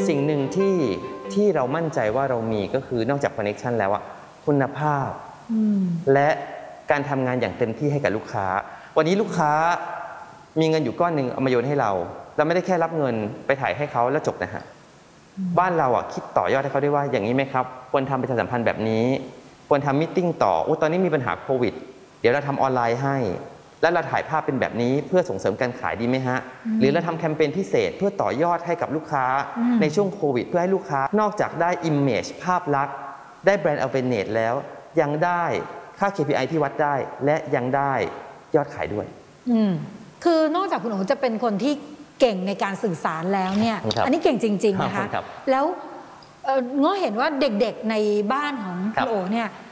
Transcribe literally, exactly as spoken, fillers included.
สิ่งหนึ่งที่ที่เรามั่นใจว่าเรามีก็คือนอกจากคอนเนคชันแล้วอะคุณภาพและการทำงานอย่างเต็มที่ให้กับลูกค้าวันนี้ลูกค้ามีเงินอยู่ก้อนหนึ่งเอามาโยนให้เราเราไม่ได้แค่รับเงินไปถ่ายให้เขาแล้วจบนะฮะบ้านเราอ่ะคิดต่อยอดให้เขาได้ว่าอย่างนี้ไหมครับควรทำประชาสัมพันธ์แบบนี้ควรทำมิทติ้งต่อโอ้ตอนนี้มีปัญหาโควิดเดี๋ยวเราทำออนไลน์ให้แล้วเราถ่ายภาพเป็นแบบนี้เพื่อส่งเสริมการขายดีไหมฮะหรือเราทำแคมเปญพิเศษเพื่อต่อยอดให้กับลูกค้าในช่วงโควิดเพื่อให้ลูกค้านอกจากได้ image ภาพลักษณ์ได้แบรนด์ awareness แล้วยังได้ค่า เค พี ไอ ที่วัดได้และยังได้ยอดขายด้วยอืมคือนอกจากคุณโอจะเป็นคนที่เก่งในการสื่อสารแล้วเนี่ยอันนี้เก่งจริงๆนะคะแล้วเงาะเห็นว่าเด็กๆในบ้านของคุณโอเนี่ย